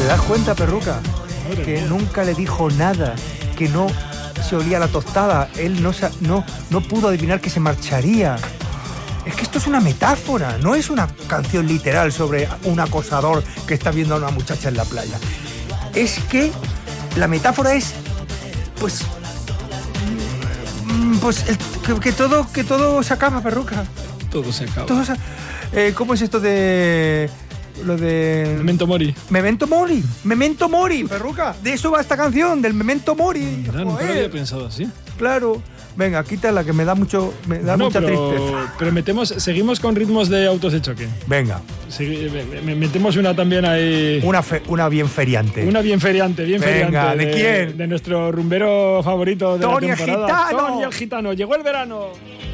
das cuenta, perruca? Que nunca le dijo nada, que no se olía la tostada. Él no pudo adivinar que se marcharía. Es que esto es una metáfora, no es una canción literal sobre un acosador que está viendo a una muchacha en la playa. Es que la metáfora es, pues que todo se acaba, perruca. Todo se acaba. ¿Cómo es esto de lo de Memento Mori? Memento Mori, perruca. De eso va esta canción, del Memento Mori. No lo había pensado así. Claro. Venga, quítala, que me da mucha tristeza. Pero seguimos con ritmos de autos de choque. Venga. Metemos una también ahí. Una bien feriante. Una bien feriante. Venga, ¿de quién? De nuestro rumbero favorito de Tony la temporada. el Gitano. Tony el Gitano. Llegó el verano.